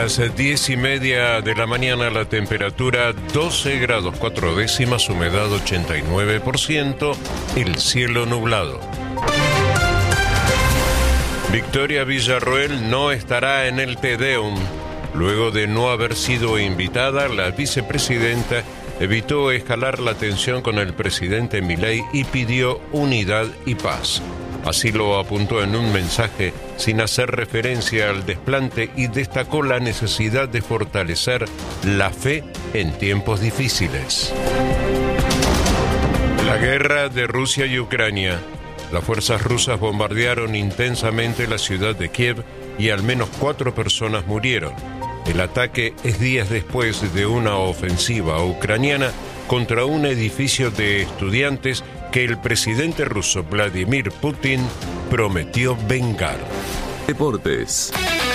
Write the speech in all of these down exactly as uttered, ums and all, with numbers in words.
las diez y media de la mañana, la temperatura doce grados cuatro décimas, humedad ochenta y nueve por ciento, el cielo nublado. Victoria Villarroel no estará en el Te Deum. Luego de no haber sido invitada, la vicepresidenta evitó escalar la tensión con el presidente Milei y pidió unidad y paz. Así lo apuntó en un mensaje sin hacer referencia al desplante y destacó la necesidad de fortalecer la fe en tiempos difíciles. La guerra de Rusia y Ucrania. Las fuerzas rusas bombardearon intensamente la ciudad de Kiev y al menos cuatro personas murieron. El ataque es días después de una ofensiva ucraniana contra un edificio de estudiantes que el presidente ruso Vladimir Putin prometió vengar. Deportes.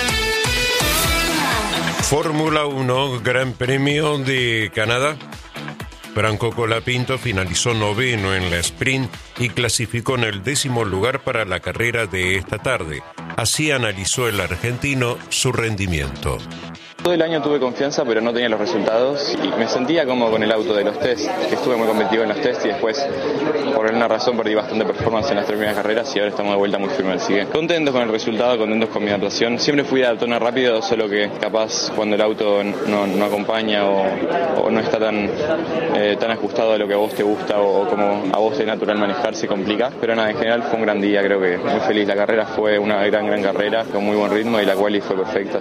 Fórmula uno, Gran Premio de Canadá. Franco Colapinto finalizó noveno en la sprint y clasificó en el décimo lugar para la carrera de esta tarde. Así analizó el argentino su rendimiento. Todo el año tuve confianza, pero no tenía los resultados y me sentía como con el auto de los test, que estuve muy competitivo en los test y después, por alguna razón, perdí bastante performance en las tres primeras carreras y ahora estamos de vuelta muy firme. Así que contentos con el resultado, contentos con mi adaptación. Siempre fui de adaptarme rápido, solo que capaz cuando el auto no, no acompaña o, o no está tan, eh, tan ajustado a lo que a vos te gusta o, o como a vos es natural manejar, se complica. Pero nada, en general fue un gran día, creo que muy feliz. La carrera fue una gran, gran carrera, con muy buen ritmo y la quali fue perfecta.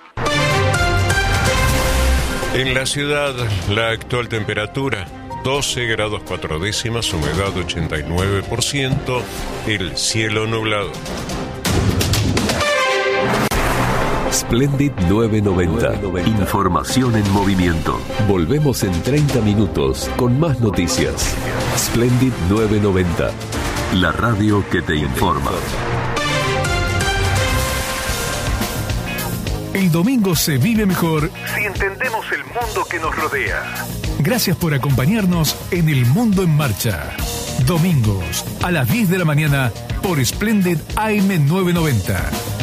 En la ciudad, la actual temperatura, doce grados cuatro décimas, humedad ochenta y nueve por ciento, el cielo nublado. Splendid novecientos noventa. Información en movimiento. Volvemos en treinta minutos con más noticias. Splendid novecientos noventa. La radio que te informa. El domingo se vive mejor si entendemos el mundo que nos rodea. Gracias por acompañarnos en El Mundo en Marcha. Domingos a las diez de la mañana por Splendid A M novecientos noventa.